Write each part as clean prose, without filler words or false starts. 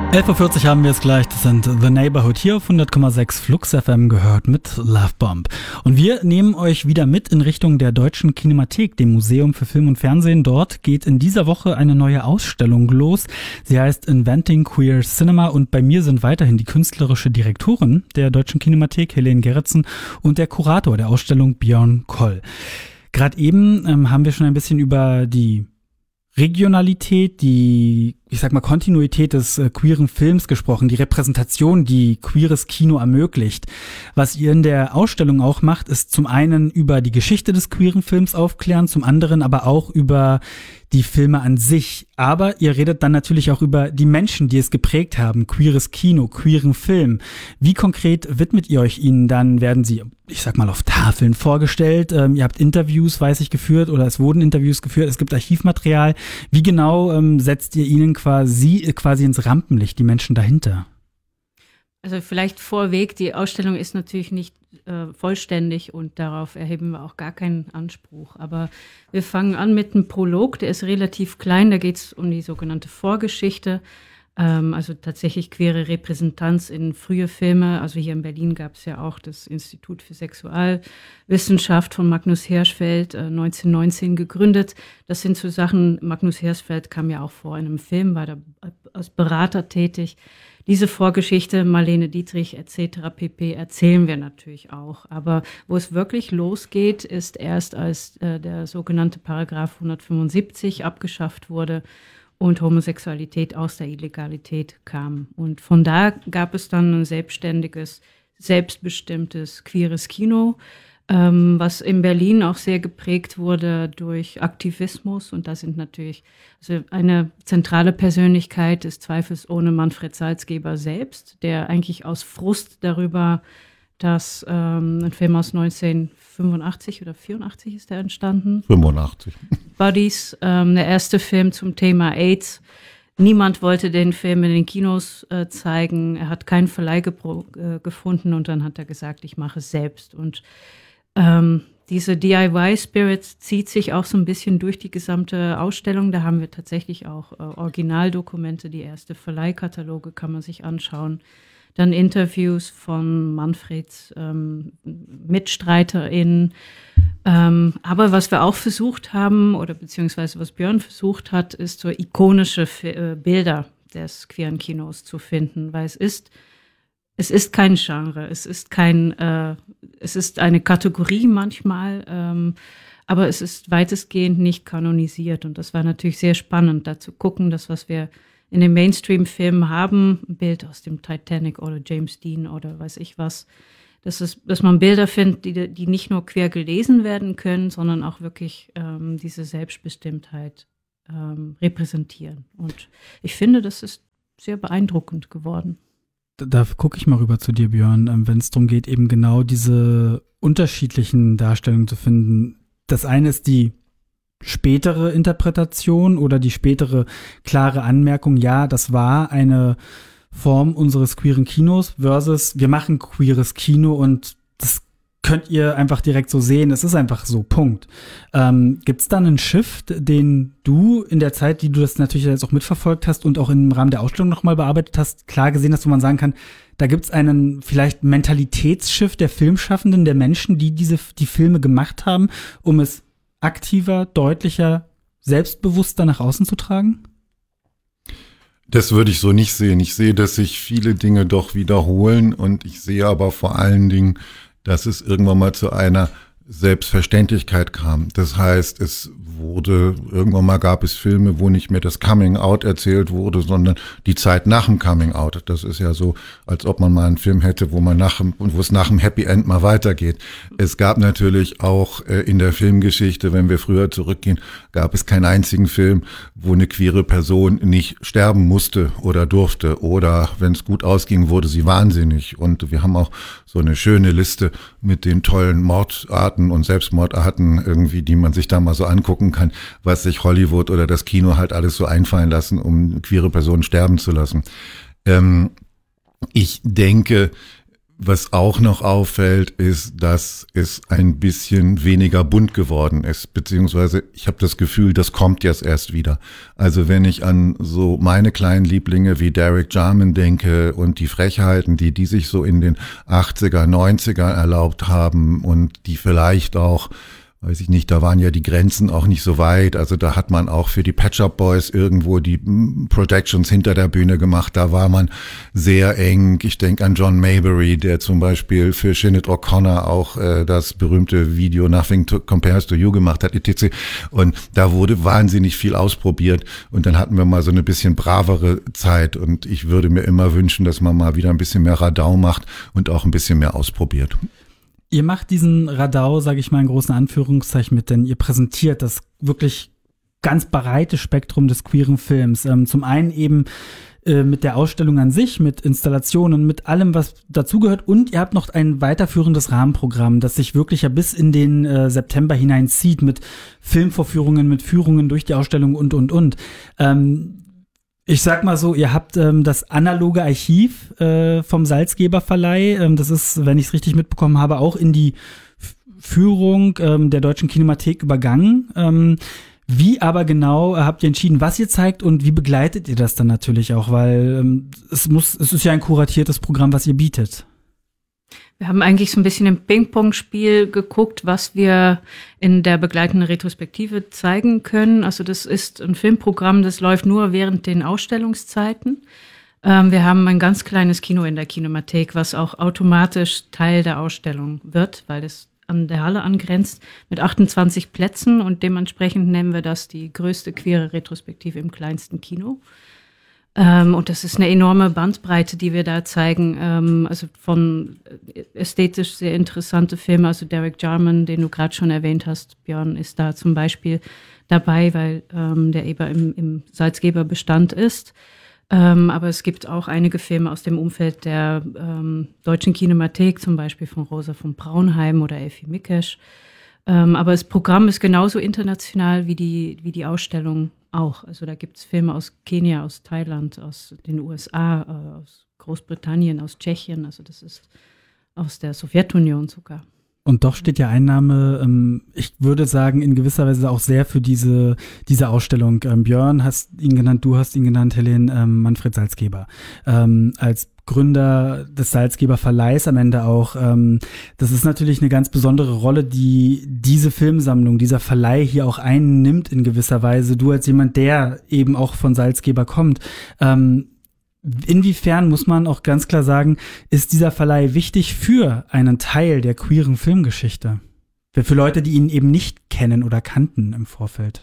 11:40 Uhr haben wir es gleich. Das sind The Neighborhood hier auf 100,6 Flux FM gehört mit Love Bomb. Und wir nehmen euch wieder mit in Richtung der Deutschen Kinemathek, dem Museum für Film und Fernsehen. Dort geht in dieser Woche eine neue Ausstellung los. Sie heißt Inventing Queer Cinema und bei mir sind weiterhin die künstlerische Direktorin der Deutschen Kinemathek, Helene Gerritsen, und der Kurator der Ausstellung, Björn Koll. Gerade eben haben wir schon ein bisschen über die Regionalität, die, ich sag mal, Kontinuität des queeren Films gesprochen, die Repräsentation, die queeres Kino ermöglicht. Was ihr in der Ausstellung auch macht, ist zum einen über die Geschichte des queeren Films aufklären, zum anderen aber auch über die Filme an sich. Aber ihr redet dann natürlich auch über die Menschen, die es geprägt haben, queeres Kino, queeren Film. Wie konkret widmet ihr euch ihnen dann? Werden sie, ich sag mal, auf Tafeln vorgestellt? Ihr habt Interviews, weiß ich, geführt oder es wurden Interviews geführt, es gibt Archivmaterial. Wie genau setzt ihr ihnen quasi ins Rampenlicht, die Menschen dahinter? Also vielleicht vorweg, die Ausstellung ist natürlich nicht vollständig und darauf erheben wir auch gar keinen Anspruch. Aber wir fangen an mit einem Prolog, der ist relativ klein, da geht es um die sogenannte Vorgeschichte, also tatsächlich queere Repräsentanz in frühe Filme. Also hier in Berlin gab es ja auch das Institut für Sexualwissenschaft von Magnus Hirschfeld, 1919 gegründet. Das sind so Sachen, Magnus Hirschfeld kam ja auch vor in einem Film, war da als Berater tätig. Diese Vorgeschichte, Marlene Dietrich etc. pp. Erzählen wir natürlich auch. Aber wo es wirklich losgeht, ist erst, als der sogenannte Paragraph 175 abgeschafft wurde und Homosexualität aus der Illegalität kam. Und von da gab es dann ein selbstständiges, selbstbestimmtes queeres Kino, was in Berlin auch sehr geprägt wurde durch Aktivismus. Und da sind natürlich, also eine zentrale Persönlichkeit ist zweifelsohne Manfred Salzgeber selbst, der eigentlich aus Frust darüber, dass ein Film aus 1985 oder 84 ist der entstanden. 85. Buddies, der erste Film zum Thema AIDS. Niemand wollte den Film in den Kinos zeigen. Er hat keinen Verleih gefunden und dann hat er gesagt, ich mache es selbst. Und diese DIY-Spirit zieht sich auch so ein bisschen durch die gesamte Ausstellung. Da haben wir tatsächlich auch Originaldokumente, die erste Verleihkataloge kann man sich anschauen. Dann Interviews von Manfreds MitstreiterInnen. Aber was wir auch versucht haben, oder beziehungsweise was Björn versucht hat, ist so ikonische Bilder des queeren Kinos zu finden, weil es ist kein Genre, es ist eine Kategorie manchmal, aber es ist weitestgehend nicht kanonisiert. Und das war natürlich sehr spannend, da zu gucken, dass was wir in den Mainstream-Filmen haben, ein Bild aus dem Titanic oder James Dean oder weiß ich was, dass man Bilder findet, die nicht nur quer gelesen werden können, sondern auch wirklich diese Selbstbestimmtheit repräsentieren. Und ich finde, das ist sehr beeindruckend geworden. Da gucke ich mal rüber zu dir, Björn, wenn es darum geht, eben genau diese unterschiedlichen Darstellungen zu finden. Das eine ist die spätere Interpretation oder die spätere klare Anmerkung, ja, das war eine Form unseres queeren Kinos versus wir machen queeres Kino und das könnt ihr einfach direkt so sehen. Es ist einfach so, Punkt. Gibt's da einen Shift, den du in der Zeit, die du das natürlich jetzt auch mitverfolgt hast und auch im Rahmen der Ausstellung nochmal bearbeitet hast, klar gesehen hast, wo man sagen kann, da gibt's einen vielleicht Mentalitätsshift der Filmschaffenden, der Menschen, die die Filme gemacht haben, um es aktiver, deutlicher, selbstbewusster nach außen zu tragen? Das würde ich so nicht sehen. Ich sehe, dass sich viele Dinge doch wiederholen und ich sehe aber vor allen Dingen, dass es irgendwann mal zu einer Selbstverständlichkeit kam. Das heißt, irgendwann gab es Filme, wo nicht mehr das Coming Out erzählt wurde, sondern die Zeit nach dem Coming Out. Das ist ja so, als ob man mal einen Film hätte, wo es nach dem Happy End mal weitergeht. Es gab natürlich auch in der Filmgeschichte, wenn wir früher zurückgehen, gab es keinen einzigen Film, wo eine queere Person nicht sterben musste oder durfte oder wenn es gut ausging, wurde sie wahnsinnig. Und wir haben auch so eine schöne Liste mit den tollen Mordarten und Selbstmordarten irgendwie, die man sich da mal so angucken kann, was sich Hollywood oder das Kino halt alles so einfallen lassen, um queere Personen sterben zu lassen. Ich denke, Was auch noch auffällt, ist, dass es ein bisschen weniger bunt geworden ist, beziehungsweise ich habe das Gefühl, das kommt jetzt erst wieder. Also wenn ich an so meine kleinen Lieblinge wie Derek Jarman denke und die Frechheiten, die sich so in den 80er, 90er erlaubt haben und die vielleicht auch, weiß ich nicht, da waren ja die Grenzen auch nicht so weit. Also da hat man auch für die Pet Shop Boys irgendwo die Projections hinter der Bühne gemacht. Da war man sehr eng. Ich denke an John Maybury, der zum Beispiel für Sinead O'Connor auch das berühmte Video Nothing Compares to You gemacht hat, etc. Und da wurde wahnsinnig viel ausprobiert. Und dann hatten wir mal so eine bisschen bravere Zeit. Und ich würde mir immer wünschen, dass man mal wieder ein bisschen mehr Radau macht und auch ein bisschen mehr ausprobiert. Ihr macht diesen Radau, sage ich mal in großen Anführungszeichen mit, denn ihr präsentiert das wirklich ganz breite Spektrum des queeren Films. Zum einen eben mit der Ausstellung an sich, mit Installationen, mit allem, was dazugehört. Und ihr habt noch ein weiterführendes Rahmenprogramm, das sich wirklich ja bis in den September hineinzieht, mit Filmvorführungen, mit Führungen durch die Ausstellung und. Ich sag mal so, ihr habt das analoge Archiv vom Salzgeber Verleih, das ist, wenn ich es richtig mitbekommen habe, auch in die Führung der Deutschen Kinemathek übergangen. Wie aber genau habt ihr entschieden, was ihr zeigt und wie begleitet ihr das dann natürlich auch? Weil es ist ja ein kuratiertes Programm, was ihr bietet. Wir haben eigentlich so ein bisschen im Ping-Pong-Spiel geguckt, was wir in der begleitenden Retrospektive zeigen können. Also das ist ein Filmprogramm, das läuft nur während den Ausstellungszeiten. Wir haben ein ganz kleines Kino in der Kinemathek, was auch automatisch Teil der Ausstellung wird, weil es an der Halle angrenzt, mit 28 Plätzen. Und dementsprechend nennen wir das die größte queere Retrospektive im kleinsten Kino. Und das ist eine enorme Bandbreite, die wir da zeigen, also von ästhetisch sehr interessante Filme, also Derek Jarman, den du gerade schon erwähnt hast, Björn, ist da zum Beispiel dabei, weil der eben im Salzgeberbestand ist. Aber es gibt auch einige Filme aus dem Umfeld der Deutschen Kinemathek, zum Beispiel von Rosa von Braunheim oder Elfie Mikesch. Aber das Programm ist genauso international wie die Ausstellung auch. Also da gibt es Filme aus Kenia, aus Thailand, aus den USA, aus Großbritannien, aus Tschechien. Also das ist aus der Sowjetunion sogar. Und doch steht ja ein Name, ich würde sagen, in gewisser Weise auch sehr für diese Ausstellung. Björn hast ihn genannt, du hast ihn genannt, Helene, Manfred Salzgeber. Als Gründer des Salzgeber Verleihs am Ende auch. Das ist natürlich eine ganz besondere Rolle, die diese Filmsammlung, dieser Verleih hier auch einnimmt in gewisser Weise. Du als jemand, der eben auch von Salzgeber kommt. Inwiefern, muss man auch ganz klar sagen, ist dieser Verleih wichtig für einen Teil der queeren Filmgeschichte? Für Leute, die ihn eben nicht kennen oder kannten im Vorfeld.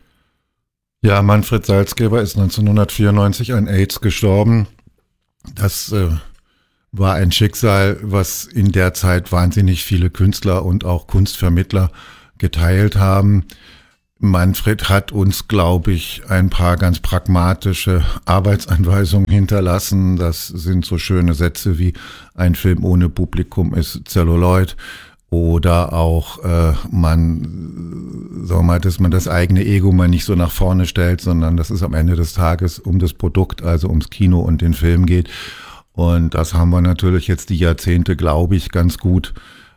Ja, Manfred Salzgeber ist 1994 an AIDS gestorben. Das war ein Schicksal, was in der Zeit wahnsinnig viele Künstler und auch Kunstvermittler geteilt haben. Manfred hat uns, glaube ich, ein paar ganz pragmatische Arbeitsanweisungen hinterlassen. Das sind so schöne Sätze wie: ein Film ohne Publikum ist Zelluloid. Oder auch dass man das eigene Ego mal nicht so nach vorne stellt, sondern dass es am Ende des Tages um das Produkt, also ums Kino und den Film geht. Und das haben wir natürlich jetzt die Jahrzehnte, glaube ich, ganz gut,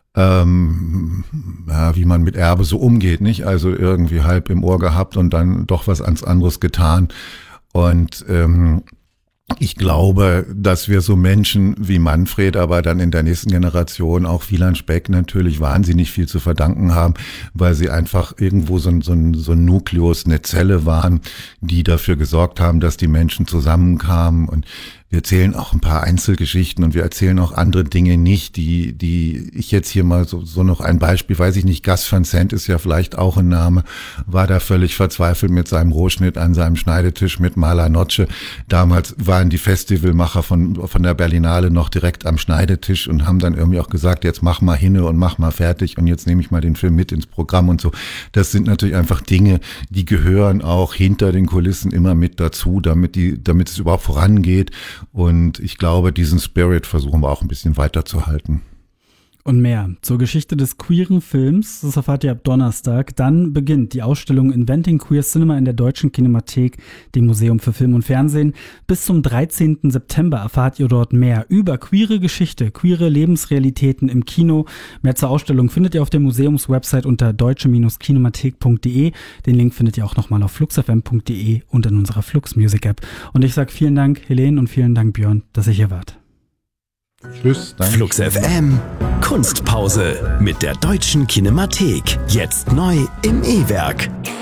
wie man mit Erbe so umgeht, nicht? Also irgendwie halb im Ohr gehabt und dann doch was ans anderes getan. Und ich glaube, dass wir so Menschen wie Manfred, aber dann in der nächsten Generation auch Wieland Speck natürlich wahnsinnig viel zu verdanken haben, weil sie einfach irgendwo so ein Nukleus, eine Zelle waren, die dafür gesorgt haben, dass die Menschen zusammenkamen. Und wir erzählen auch ein paar Einzelgeschichten und wir erzählen auch andere Dinge nicht, die ich jetzt hier mal so noch ein Beispiel, weiß ich nicht, Gus Van Sant ist ja vielleicht auch ein Name, war da völlig verzweifelt mit seinem Rohschnitt an seinem Schneidetisch mit Mala Noce. Damals waren die Festivalmacher von der Berlinale noch direkt am Schneidetisch und haben dann irgendwie auch gesagt, jetzt mach mal hinne und mach mal fertig und jetzt nehme ich mal den Film mit ins Programm und so. Das sind natürlich einfach Dinge, die gehören auch hinter den Kulissen immer mit dazu, damit es überhaupt vorangeht. Und ich glaube, diesen Spirit versuchen wir auch ein bisschen weiterzuhalten. Und mehr zur Geschichte des queeren Films, das erfahrt ihr ab Donnerstag. Dann beginnt die Ausstellung Inventing Queer Cinema in der Deutschen Kinemathek, dem Museum für Film und Fernsehen. Bis zum 13. September erfahrt ihr dort mehr über queere Geschichte, queere Lebensrealitäten im Kino. Mehr zur Ausstellung findet ihr auf der Museumswebsite unter deutsche-kinemathek.de. Den Link findet ihr auch nochmal auf fluxfm.de und in unserer Flux Music App. Und ich sage vielen Dank, Helene, und vielen Dank, Björn, dass ihr hier wart. Tschüss, danke. Flux FM Kunstpause mit der Deutschen Kinemathek. Jetzt neu im E-Werk.